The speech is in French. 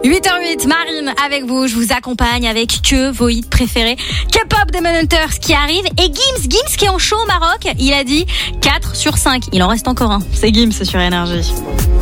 8h08, Marine avec vous, je vous accompagne avec que vos hits préférés. K-pop Demon Hunters qui arrive et Gims qui est en show au Maroc, il a dit 4 sur 5, il en reste encore un. C'est Gims sur Énergie.